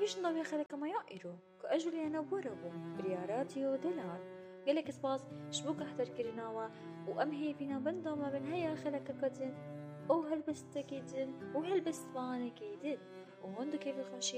ويش نضوي خلك ما يائرو كأجل أنا بوربو برياراتي ودلار قالك سباس شبوك أحضر كرناوا وأمهي فينا بندو ما بين هيا خلك كدن أو هلبست كيدن وهلبست باني كيدن وهندو كيف الخشي